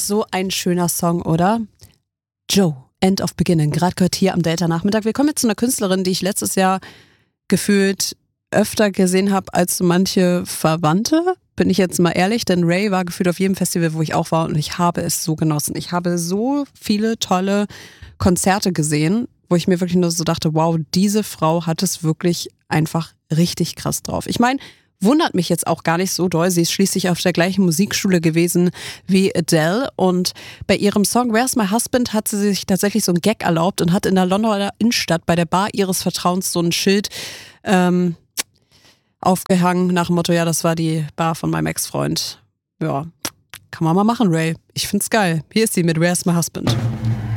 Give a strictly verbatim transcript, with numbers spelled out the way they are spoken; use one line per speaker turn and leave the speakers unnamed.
So ein schöner Song, oder? Joe, End of Beginning, gerade gehört hier am Delta-Nachmittag. Wir kommen jetzt zu einer Künstlerin, die ich letztes Jahr gefühlt öfter gesehen habe als manche Verwandte. Bin ich jetzt mal ehrlich, denn Ray war gefühlt auf jedem Festival, wo ich auch war und ich habe es so genossen. Ich habe so viele tolle Konzerte gesehen, wo ich mir wirklich nur so dachte, wow, diese Frau hat es wirklich einfach richtig krass drauf. Ich meine, wundert mich jetzt auch gar nicht so doll. Sie ist schließlich auf der gleichen Musikschule gewesen wie Adele und bei ihrem Song Where's My Husband hat sie sich tatsächlich so einen Gag erlaubt und hat in der Londoner Innenstadt bei der Bar ihres Vertrauens so ein Schild ähm, aufgehangen nach dem Motto, ja, das war die Bar von meinem Ex-Freund. Ja, kann man mal machen, Ray. Ich find's geil. Hier ist sie mit Where's My Husband.